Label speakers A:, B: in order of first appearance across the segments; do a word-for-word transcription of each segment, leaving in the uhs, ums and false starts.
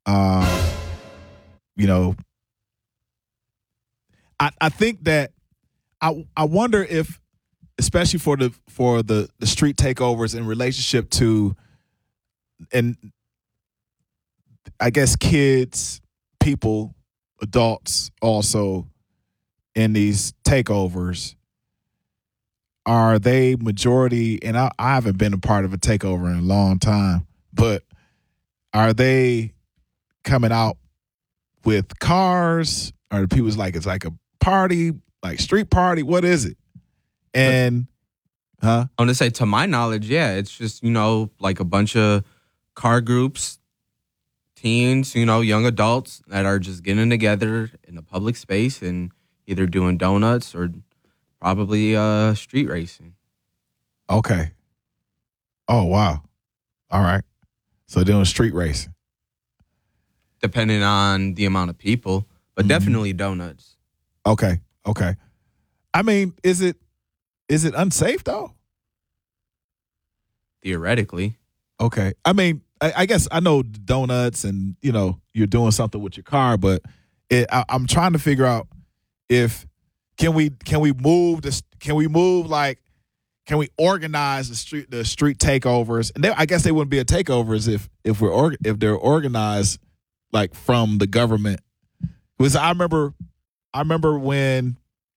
A: Um, you know, I I think that I I wonder if, especially for the for the the street takeovers in relationship to, and I guess kids, people, adults also in these takeovers, are they majority? And I, I haven't been a part of a takeover in a long time, but are they coming out with cars? Or the people's like, it's like a party, like street party? What is it? And, huh?
B: I want to say, to my knowledge, yeah, it's just, you know, like a bunch of car groups, teens, you know, young adults that are just getting together in a public space and either doing donuts or probably uh, street racing.
A: Okay. Oh, wow. All right. So doing street racing.
B: Depending on the amount of people, but mm-hmm. definitely donuts.
A: Okay. Okay. I mean, is it is it unsafe though?
B: Theoretically.
A: Okay. I mean, I, I guess I know donuts and, you know, you're doing something with your car, but it, I, I'm trying to figure out if can we can we move this can we move like can we organize the street the street takeovers? And they, I guess they wouldn't be a takeovers if if we're org, if they're organized like from the government. Because I remember I remember when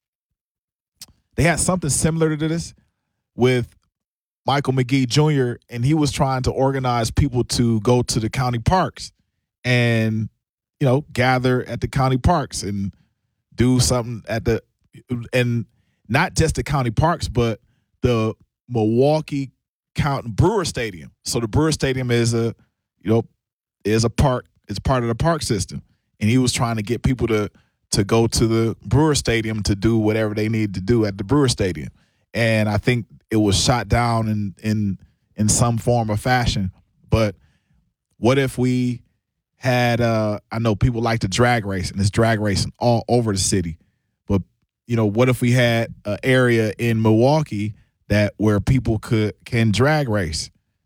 A: they had something similar to this with Michael McGee Junior, and he was trying to organize people to go to the county parks and, you know, gather at the county parks and do something at the, and not just the county parks, but the Milwaukee County Brewer Stadium. So the Brewer Stadium is a, you know, is a park. It's part of the park system. And he was trying to get people to to go to the Brewer Stadium to do whatever they need to do at the Brewer Stadium. And I think it was shot down in in in some form or fashion. But what if we had, uh, I know people like to drag race, and it's drag racing all over the city. But, you know, what if we had an area in Milwaukee that where people could can drag race?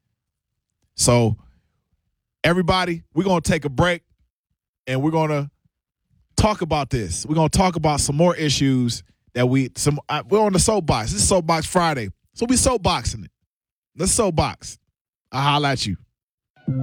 A: So everybody, we're going to take a break, and we're going to talk about this. We're going to talk about some more issues that we, some. Uh, we're on the Soapbox. This is Soapbox Friday. So we soapboxing it. Let's soapbox. I'll holler at you.